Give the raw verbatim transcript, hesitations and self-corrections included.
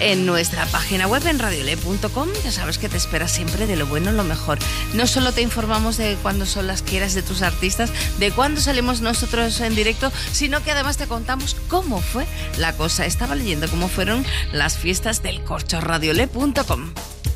en nuestra página web en radiole punto com. Ya sabes que te esperas siempre de lo bueno, lo mejor. No solo te informamos de cuándo son las quieras de tus artistas, de cuándo salimos nosotros en directo, sino que además te contamos cómo fue la cosa. Estaba leyendo cómo fueron las fiestas del corcho, radiole punto com.